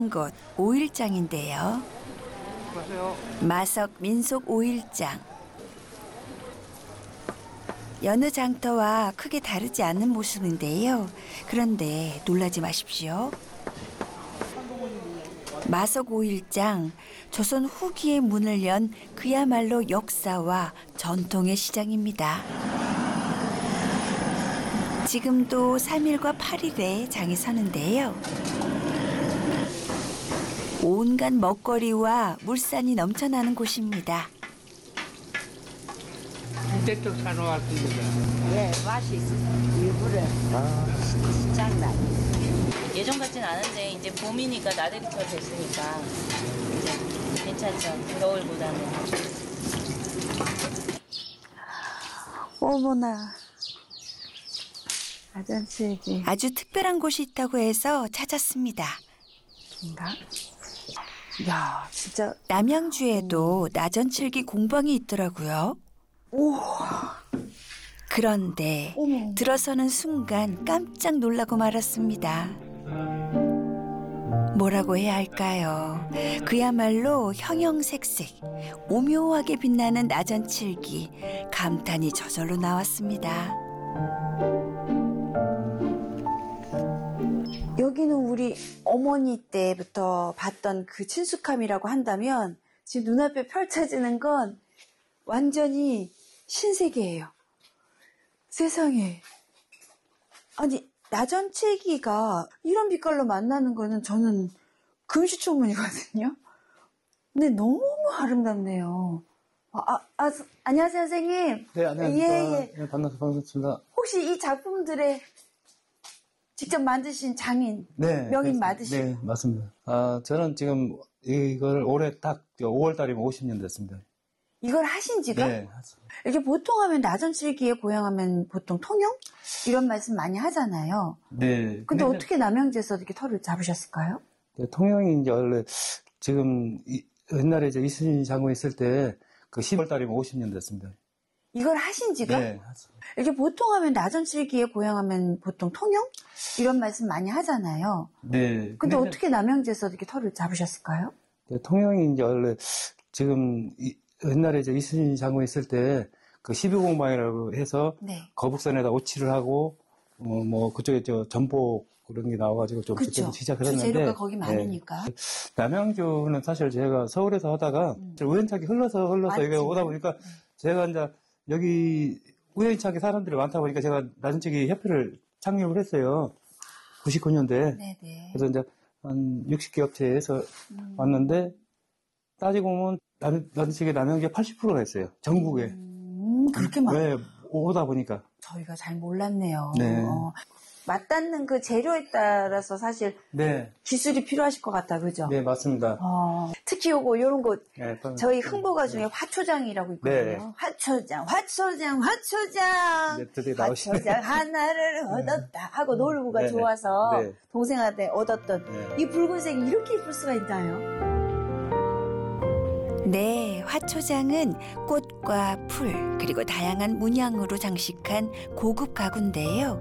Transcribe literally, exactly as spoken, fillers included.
곳 오일장인데요. 안녕하세요. 마석 민속 오일장. 여느 장터와 크게 다르지 않는 모습인데요. 그런데 놀라지 마십시오. 마석 오일장, 조선 후기에 문을 연 그야말로 역사와 전통의 시장입니다. 지금도 삼 일과 팔 일에 장이 서는데요. 온갖 먹거리와 물산이 넘쳐나는 곳입니다. 이때쪽 사러 왔습니다. 네, 맛이 있어요. 일부러 장난. 예전 같진 않은데 이제 봄이니까 나들이터 됐으니까 이제 괜찮죠. 겨울보다는. 어머나. 아전치기. 아주 특별한 곳이 있다고 해서 찾았습니다. 인가? 야, 진짜. 남양주에도 나전칠기 공방이 있더라고요. 오. 그런데 어머. 들어서는 순간 깜짝 놀라고 말았습니다. 뭐라고 해야 할까요? 그야말로 형형색색, 오묘하게 빛나는 나전칠기, 감탄이 저절로 나왔습니다. 여기는 우리 어머니 때부터 봤던 그 친숙함이라고 한다면 지금 눈앞에 펼쳐지는 건 완전히 신세계예요. 세상에. 아니, 나전칠기가 이런 빛깔로 만나는 거는 저는 금시초문이거든요. 근데 너무 아름답네요. 아, 아, 아, 안녕하세요, 선생님. 네, 안녕하십니까. 예, 예. 네, 반갑습니다. 반갑습니다. 혹시 이 작품들에 직접 만드신 장인, 네. 명인 네, 맞으시죠? 네, 맞습니다. 아, 저는 지금 이걸 올해 딱 오월 달이면 오십 년 됐습니다. 이걸 하신 지가? 네. 이렇게 보통 하면 나전칠기에 고향하면 보통 통영? 이런 말씀 많이 하잖아요. 네. 근데 어떻게 남양주에서 이렇게 터를 잡으셨을까요? 네, 통영이 이제 원래 지금 이, 옛날에 이제 이순신 장군 있을 때 그 시월 달이면 오십 년 됐습니다. 이걸 하신 지가? 네. 이렇게 보통 하면 나전칠기에 고향하면 보통 통영? 이런 말씀 많이 하잖아요. 네. 근데 어떻게 남양주에서 이렇게 터를 잡으셨을까요? 네, 통영이 이제 원래 지금 이, 옛날에 이제 이순신 장군 있을 때 그 십이공방이라고 해서 네. 거북선에다 오치를 하고 어, 뭐 그쪽에 저 전복 그런 게 나와가지고 좀 그쵸. 그때부터 시작을 했는데 주재료가 거기 네. 많으니까. 남양주는 사실 제가 서울에서 하다가 음. 우연찮게 흘러서 흘러서 맞지. 여기 오다 보니까 제가 이제 여기 우연찮게 사람들이 많다 보니까 제가 나전치기 협회를 창립을 했어요. 구십구 년도에. 네네. 그래서 이제 한 육십 개 업체에서 음. 왔는데 따지고 보면 나전치기 남양주가 팔십 퍼센트가 있어요. 전국에. 음, 그렇게 많아요. 왜 오다 보니까. 저희가 잘 몰랐네요. 네. 어, 맞닿는 그 재료에 따라서 사실 네. 기술이 필요하실 것 같다, 그죠? 네, 맞습니다. 어, 특히 요거, 요런 거, 네, 또- 저희 흥보가 중에 화초장이라고 있거든요. 네. 화초장, 화초장, 화초장! 네, 드디어 나오시네. 화초장 하나를 얻었다 하고 노르부가 네, 네. 좋아서 네. 동생한테 얻었던 네. 이 붉은색이 이렇게 예쁠 수가 있나요? 네, 화초장은 꽃과 풀, 그리고 다양한 문양으로 장식한 고급 가구인데요.